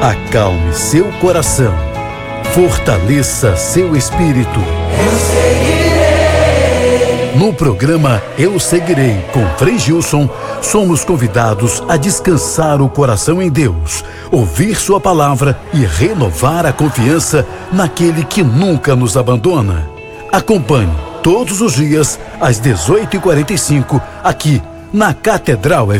Acalme seu coração. Fortaleça seu espírito. Eu seguirei. No programa Eu Seguirei, com Frei Gilson, somos convidados a descansar o coração em Deus, ouvir sua palavra e renovar a confiança naquele que nunca nos abandona. Acompanhe todos os dias às 18h45 aqui na Catedral